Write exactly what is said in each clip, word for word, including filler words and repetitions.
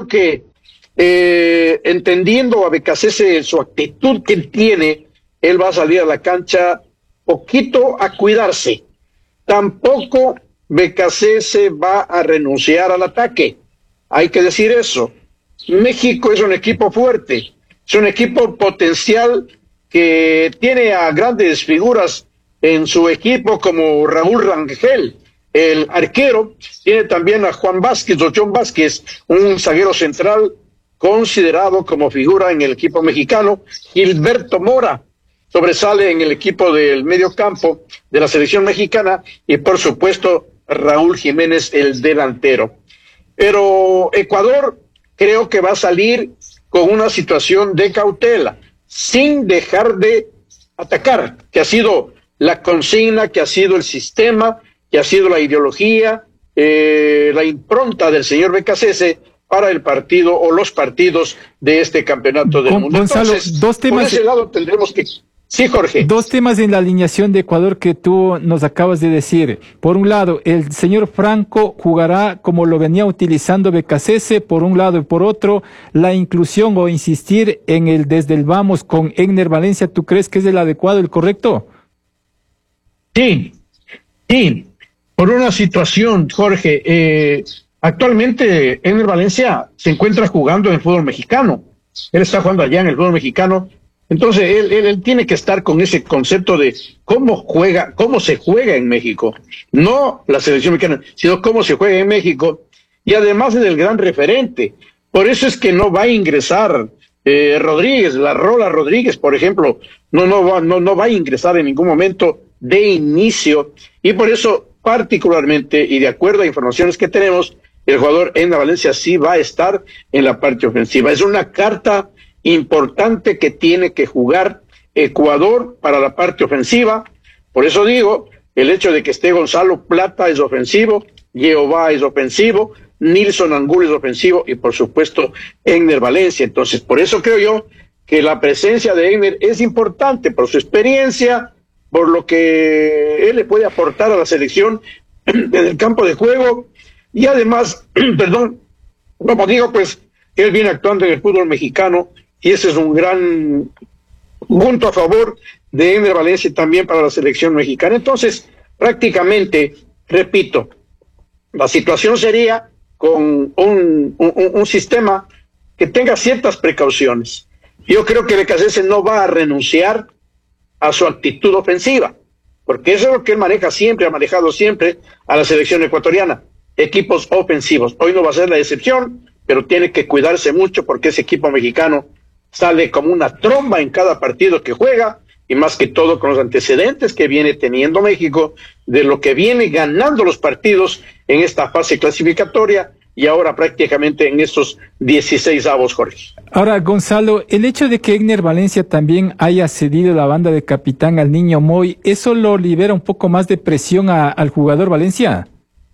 que eh, entendiendo a Becasese su actitud que él tiene, él va a salir a la cancha poquito a cuidarse. Tampoco Becasese va a renunciar al ataque. Hay que decir eso. México es un equipo fuerte, es un equipo potencial que tiene a grandes figuras en su equipo como Raúl Rangel, el arquero. Tiene también a Juan Vázquez o John Vázquez, un zaguero central considerado como figura en el equipo mexicano. Gilberto Mora sobresale en el equipo del medio campo de la selección mexicana, y por supuesto Raúl Jiménez, el delantero. Pero Ecuador creo que va a salir con una situación de cautela, sin dejar de atacar, que ha sido la consigna, que ha sido el sistema, que ha sido la ideología, eh, la impronta del señor Becasese para el partido o los partidos de este campeonato del Con, mundo. Gonzalo, Entonces, dos temas, por ese lado tendremos que... Sí, Jorge. Dos temas en la alineación de Ecuador que tú nos acabas de decir. Por un lado, el señor Franco jugará como lo venía utilizando Becasese, por un lado, y por otro, la inclusión o insistir en el desde el vamos con Egner Valencia. ¿Tú crees que es el adecuado, el correcto? Sí, sí. Por una situación, Jorge, eh, actualmente Egner Valencia se encuentra jugando en el fútbol mexicano. Él está jugando allá en el fútbol mexicano. Entonces, él, él, él tiene que estar con ese concepto de cómo juega, cómo se juega en México. No la selección mexicana, sino cómo se juega en México. Y además es el gran referente. Por eso es que no va a ingresar eh, Rodríguez, la Rola Rodríguez, por ejemplo, no, no, va, no, no va a ingresar en ningún momento de inicio. Y por eso, particularmente, y de acuerdo a informaciones que tenemos, el jugador Egner Valencia sí va a estar en la parte ofensiva. Es una carta importante que tiene que jugar Ecuador para la parte ofensiva. Por eso digo, el hecho de que esté Gonzalo Plata es ofensivo, Jehová es ofensivo, Nilson Angulo es ofensivo, y por supuesto Egner Valencia. Entonces, por eso creo yo que la presencia de Egner es importante por su experiencia, por lo que él le puede aportar a la selección en el campo de juego, y además, perdón, como digo, pues él viene actuando en el fútbol mexicano, y ese es un gran punto a favor de Egner Valencia también para la selección mexicana. Entonces, prácticamente, repito, la situación sería con un, un, un sistema que tenga ciertas precauciones. Yo creo que Becasese no va a renunciar a su actitud ofensiva, porque eso es lo que él maneja siempre, ha manejado siempre a la selección ecuatoriana, equipos ofensivos. Hoy no va a ser la excepción, pero tiene que cuidarse mucho porque ese equipo mexicano sale como una tromba en cada partido que juega, y más que todo con los antecedentes que viene teniendo México, de lo que viene ganando los partidos en esta fase clasificatoria y ahora prácticamente en estos dieciséis avos, Jorge. Ahora, Gonzalo, el hecho de que Egner Valencia también haya cedido la banda de capitán al Niño Moy, ¿eso lo libera un poco más de presión a, al jugador Valencia?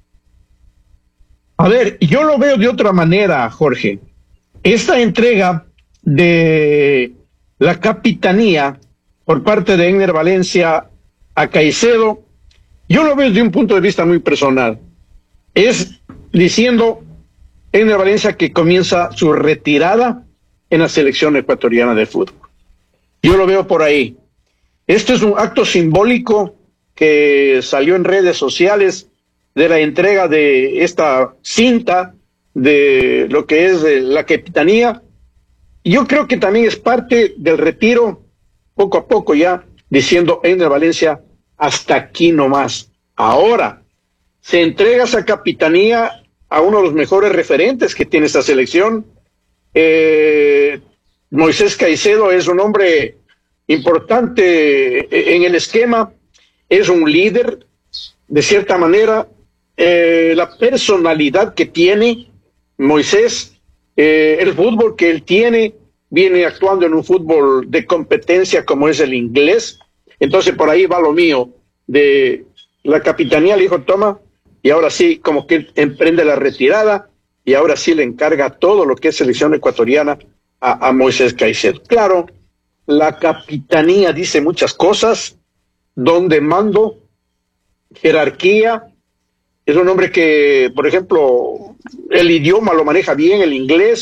A ver, yo lo veo de otra manera, Jorge. Esta entrega de la capitanía por parte de Egner Valencia a Caicedo, yo lo veo desde un punto de vista muy personal. Es diciendo Egner Valencia que comienza su retirada en la selección ecuatoriana de fútbol. Yo lo veo por ahí. Esto es un acto simbólico que salió en redes sociales de la entrega de esta cinta de lo que es la capitanía. Yo creo que también es parte del retiro, poco a poco ya, diciendo Egner Valencia, hasta aquí nomás. Ahora, se entrega esa capitanía a uno de los mejores referentes que tiene esta selección. Eh, Moisés Caicedo es un hombre importante en el esquema, es un líder, de cierta manera. Eh, la personalidad que tiene Moisés, eh, el fútbol que él tiene, viene actuando en un fútbol de competencia como es el inglés. Entonces por ahí va lo mío, de la capitanía le dijo toma, y ahora sí como que él emprende la retirada, y ahora sí le encarga todo lo que es selección ecuatoriana a, a Moisés Caicedo. Claro, la capitanía dice muchas cosas, donde mando, jerarquía. Es un hombre que, por ejemplo, el idioma lo maneja bien, el inglés.